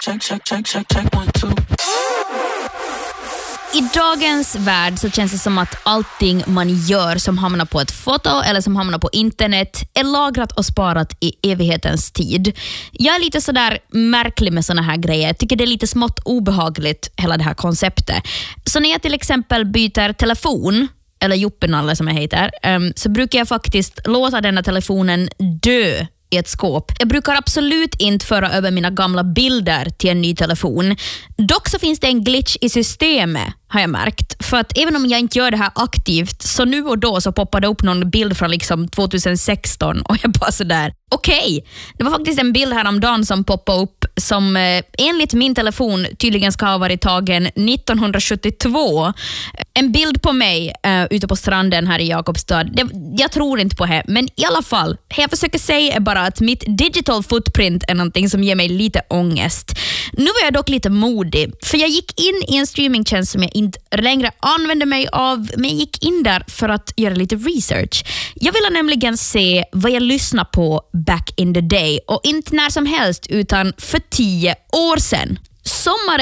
check, 1, 2. I dagens värld så känns det som att allting man gör som hamnar på ett foto eller som hamnar på internet är lagrat och sparat i evighetens tid. Jag är lite sådär märklig med såna här grejer. Jag tycker det är lite smått obehagligt, hela det här konceptet. Så när jag till exempel byter telefon, eller Joppenalle som jag heter, så brukar jag faktiskt låta denna telefonen dö i ett skåp. Jag brukar absolut inte föra över mina gamla bilder till en ny telefon. Dock så finns det en glitch i systemet, har jag märkt. För att även om jag inte gör det här aktivt, så nu och då så poppar det upp någon bild från liksom 2016 och jag bara sådär, okej. Det var faktiskt en bild häromdagen som poppade upp som enligt min telefon tydligen ska ha varit tagen 1972. En bild på mig ute på stranden här i Jakobstad. Jag tror inte på det, men i alla fall, det jag försöker säga är bara att mitt digital footprint är någonting som ger mig lite ångest. Nu var jag dock lite modig, för jag gick in i en streamingtjänst som jag inte längre använde mig av, men jag gick in där för att göra lite research. Jag ville nämligen se vad jag lyssnade på back in the day, och inte när som helst utan för 10 år sedan. Sommaren